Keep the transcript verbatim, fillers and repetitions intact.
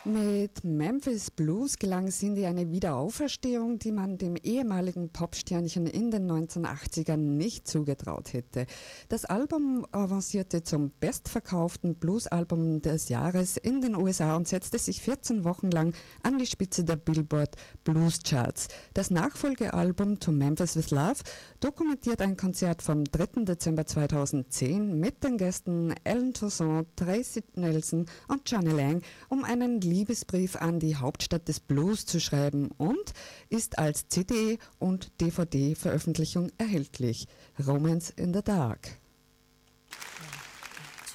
Mit Memphis Blues gelang Cindy eine Wiederauferstehung, die man dem ehemaligen Popsternchen in den neunzehnhundertachtzigern nicht zugetraut hätte. Das Album avancierte zum bestverkauften Bluesalbum des Jahres in den U S A und setzte sich vierzehn Wochen lang an die Spitze der Billboard Blues Charts. Das Nachfolgealbum To Memphis with Love dokumentiert ein Konzert vom dritten Dezember zweitausendzehn mit den Gästen Alan Toussaint, Tracy Nelson und Johnny Lang, um einen Liebesbrief an die Hauptstadt des Blues zu schreiben, und ist als C D und D V D-Veröffentlichung erhältlich. Romance in the Dark.